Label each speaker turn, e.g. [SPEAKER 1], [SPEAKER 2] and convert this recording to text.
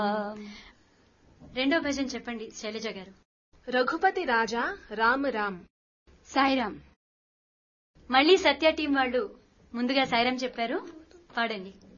[SPEAKER 1] రెండో భజన చెప్పండి శైలజ గారు.
[SPEAKER 2] రఘుపతి రాజా రామ్ రామ్.
[SPEAKER 1] సాయిరామ్. మళ్ళీ సత్య టీం వాళ్ళు ముందుగా సాయిరామ్ చెప్పారు, పాడండి.